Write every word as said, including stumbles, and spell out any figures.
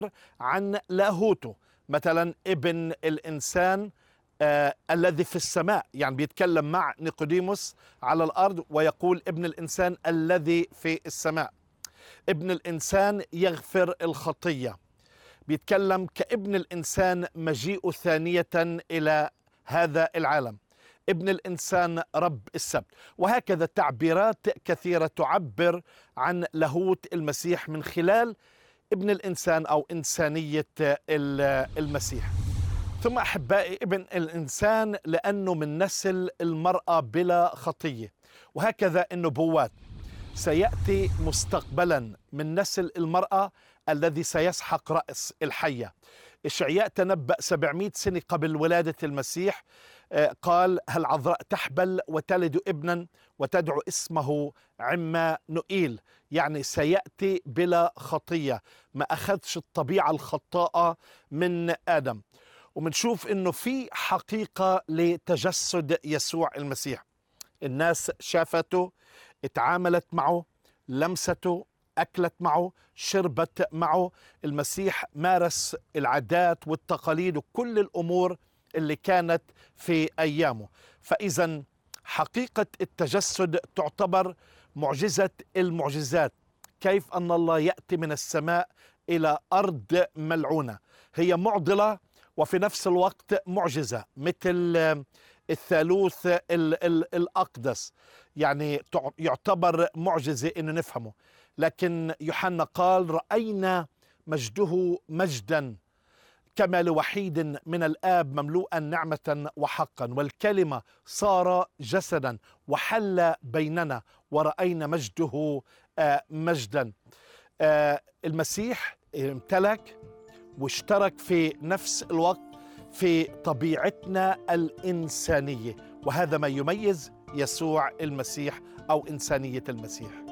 عن لاهوته. مثلا ابن الإنسان آه الذي في السماء، يعني بيتكلم مع نيقوديموس على الأرض ويقول ابن الإنسان الذي في السماء. ابن الإنسان يغفر الخطية، بيتكلم كابن الإنسان مجيء ثانية إلى هذا العالم. ابن الإنسان رب السبت، وهكذا تعبيرات كثيرة تعبر عن لاهوت المسيح من خلال ابن الإنسان أو إنسانية المسيح. ثم أحبائي، ابن الإنسان لأنه من نسل المرأة بلا خطية، وهكذا النبوات سيأتي مستقبلا من نسل المرأة الذي سيسحق رأس الحية. إشعياء تنبأ سبعمائة سنة قبل ولادة المسيح، قال: هل عذراء تحبل وتلد ابنا وتدعو اسمه عمانوئيل، يعني سيأتي بلا خطية، ما أخذش الطبيعة الخطاءة من آدم. ومنشوف إنه في حقيقة لتجسد يسوع المسيح. الناس شافته، اتعاملت معه، لمسته، أكلت معه، شربت معه. المسيح مارس العادات والتقاليد وكل الأمور اللي كانت في أيامه. فإذا حقيقة التجسد تعتبر معجزة المعجزات. كيف أن الله يأتي من السماء إلى أرض ملعونة، هي معضلة وفي نفس الوقت معجزة، مثل الثالوث ال ال الأقدس، يعني يعتبر معجزة إنه نفهمه. لكن يوحنا قال: رأينا مجده مجدا كما لوحيد من الآب مملوءا نعمة وحقا، والكلمة صار جسدا وحل بيننا ورأينا مجده مجدا. المسيح امتلك واشترك في نفس الوقت في طبيعتنا الإنسانية، وهذا ما يميز يسوع المسيح أو إنسانية المسيح.